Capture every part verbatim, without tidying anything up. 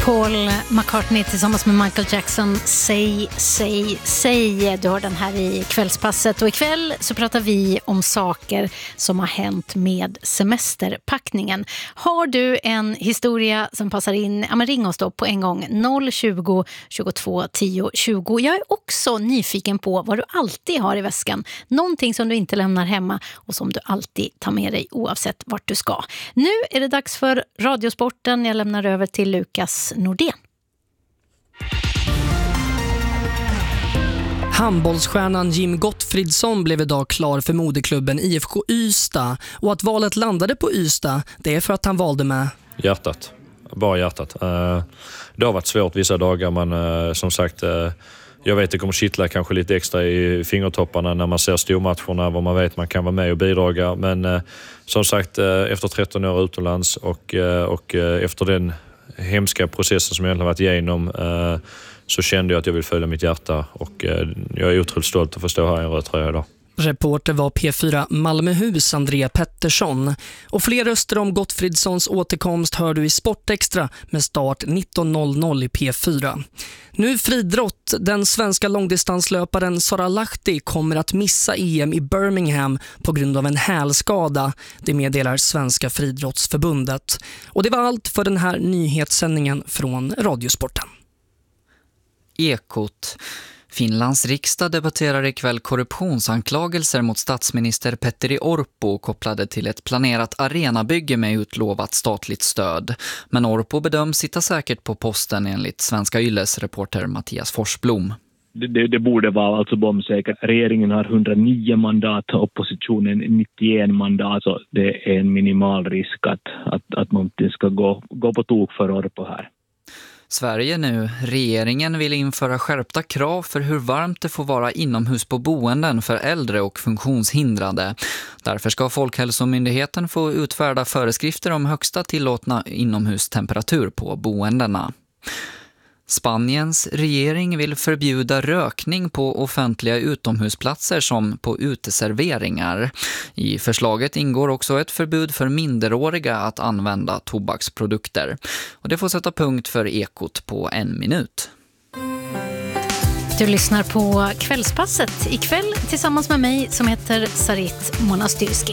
Paul McCartney tillsammans med Michael Jackson, Say, Say, Say. Du har den här i kvällspasset, och ikväll så pratar vi om saker som har hänt med semesterpackningen. Har du en historia som passar in, ja, men ring oss då på en gång, noll tjugo, tjugotvå, tio, tjugo. Jag är också nyfiken på vad du alltid har i väskan. Någonting som du inte lämnar hemma och som du alltid tar med dig oavsett vart du ska. Nu är det dags för Radiosporten. Jag lämnar över till Lukas Nordén. Handbollsstjärnan Jim Gottfridsson blev idag klar för moderklubben I F K Ystad, och att valet landade på Ystad, det är för att han valde med hjärtat, bara hjärtat. Det har varit svårt vissa dagar, men som sagt, jag vet att det kommer kittla kanske lite extra i fingertopparna när man ser stormatcherna, vad man vet man kan vara med och bidraga, men som sagt, efter tretton år utomlands och, och efter den hemska processen som jag har varit igenom, eh, så kände jag att jag vill följa mitt hjärta, och eh, jag är otroligt stolt att få stå här i en röd tröja idag. Reporter var P fyra Malmöhus Andrea Pettersson. Och fler röster om Gottfridssons återkomst hör du i Sportextra med start nitton noll noll i P fyra. Nu fridrott. Den svenska långdistanslöparen Sara Lahti kommer att missa E M i Birmingham på grund av en hälskada. Det meddelar Svenska Friidrottsförbundet. Och det var allt för den här nyhetssändningen från Radiosporten. Ekot. Finlands riksdag debatterar ikväll korruptionsanklagelser mot statsminister Petteri Orpo kopplade till ett planerat arenabygge med utlovat statligt stöd. Men Orpo bedöms sitta säkert på posten enligt Svenska Ylles reporter Mattias Forsblom. Det, det, det borde vara alltså bombsäkert. Regeringen har hundranio mandat, oppositionen nittioen mandat. Så det är en minimal risk att, att, att någonting ska gå, gå på tok för Orpo här. Sverige nu. Regeringen vill införa skärpta krav för hur varmt det får vara inomhus på boenden för äldre och funktionshindrade. Därför ska Folkhälsomyndigheten få utfärda föreskrifter om högsta tillåtna inomhustemperatur på boendena. Spaniens regering vill förbjuda rökning på offentliga utomhusplatser som på uteserveringar. I förslaget ingår också ett förbud för minderåriga att använda tobaksprodukter. Och det får sätta punkt för Ekot på en minut. Du lyssnar på Kvällspasset ikväll tillsammans med mig som heter Sarit Monastyrski.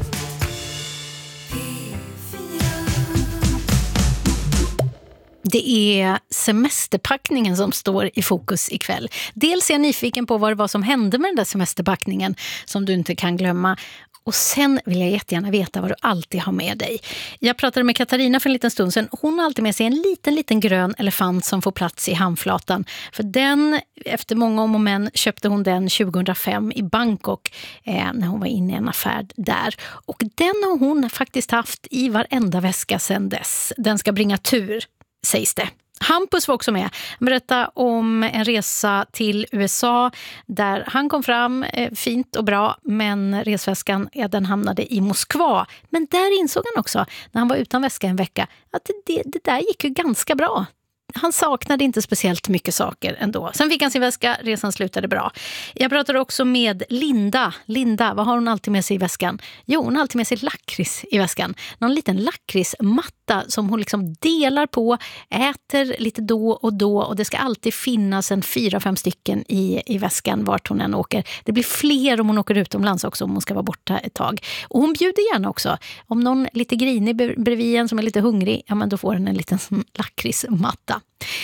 Det är semesterpackningen som står i fokus ikväll. Dels är jag nyfiken på vad det var som hände med den där semesterpackningen som du inte kan glömma. Och sen vill jag jättegärna veta vad du alltid har med dig. Jag pratade med Katarina för en liten stund sedan. Hon har alltid med sig en liten, liten grön elefant som får plats i handflatan. För den, efter många om och men, köpte hon den tjugohundrafem i Bangkok eh, när hon var inne i en affär där. Och den har hon faktiskt haft i varenda väska sedan dess. Den ska bringa tur, sägs det. Hampus var också med. Han berättade om en resa till U S A där han kom fram eh, fint och bra, men resväskan ja, den hamnade i Moskva. Men där insåg han också, när han var utan väska en vecka, att det, det, det där gick ju ganska bra. Han saknade inte speciellt mycket saker ändå. Sen fick han sin väska, resan slutade bra. Jag pratade också med Linda. Linda, vad har hon alltid med sig i väskan? Jo, hon har alltid med sig lakrits i väskan. Någon liten lakritsmatta som hon liksom delar på, äter lite då och då. Och det ska alltid finnas en fyra, fem stycken i, i väskan vart hon än åker. Det blir fler om hon åker utomlands också, om hon ska vara borta ett tag. Och hon bjuder gärna också. Om någon lite grinig bredvid en som är lite hungrig, ja men då får den en liten lakritsmatta.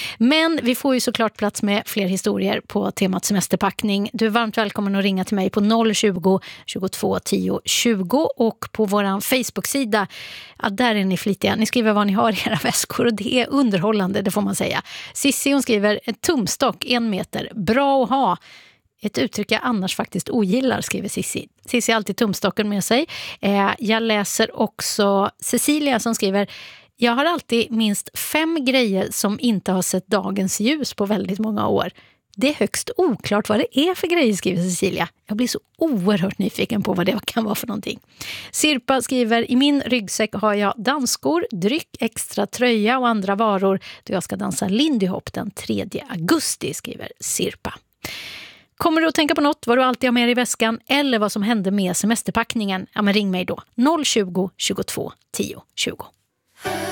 Men vi får ju såklart plats med fler historier på temat semesterpackning. Du är varmt välkommen att ringa till mig på noll tjugo, tjugotvå, tio, tjugo och på våran Facebook-sida. Ja, där är ni flitiga. Ni skriver vad ni har i era väskor och det är underhållande, det får man säga. Sissi, hon skriver en tumstock, en meter. Bra att ha. Ett uttryck jag annars faktiskt ogillar, skriver Sissi. Sissi har alltid tumstocken med sig. Eh, jag läser också Cecilia som skriver: jag har alltid minst fem grejer som inte har sett dagens ljus på väldigt många år. Det är högst oklart vad det är för grejer, skriver Cecilia. Jag blir så oerhört nyfiken på vad det kan vara för någonting. Sirpa skriver: i min ryggsäck har jag dansskor, dryck, extra tröja och andra varor då jag ska dansa Lindy Hop den tredje augusti, skriver Sirpa. Kommer du att tänka på något, vad du alltid har med i väskan eller vad som hände med semesterpackningen? Ja, men ring mig då. noll tjugo, tjugotvå, tio, tjugo.